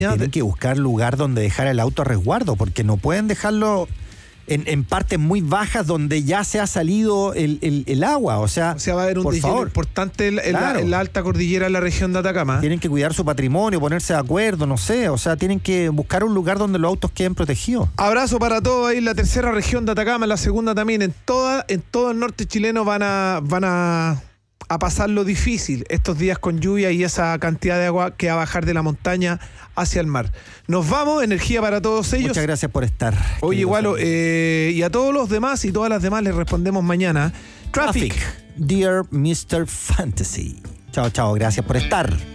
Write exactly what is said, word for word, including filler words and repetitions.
Tienen que buscar lugar donde dejar el auto a resguardo, porque no pueden dejarlo en, en partes muy bajas donde ya se ha salido el, el, el agua. O sea, o sea, va a haber un deshielo importante en, en, claro. la, en la alta cordillera de la región de Atacama. Tienen que cuidar su patrimonio, ponerse de acuerdo, no sé. O sea, tienen que buscar un lugar donde los autos queden protegidos. Abrazo para todos ahí en la tercera región de Atacama, en la segunda también. En toda, en todo el norte chileno van a, van a, a pasar lo difícil estos días con lluvia y esa cantidad de agua que va a bajar de la montaña hacia el mar. Nos vamos, energía para todos ellos. Muchas gracias por estar. Oye, igual, eh, y a todos los demás y todas las demás les respondemos mañana. Traffic. Traffic, Dear mister Fantasy. Chao, chao, gracias por estar.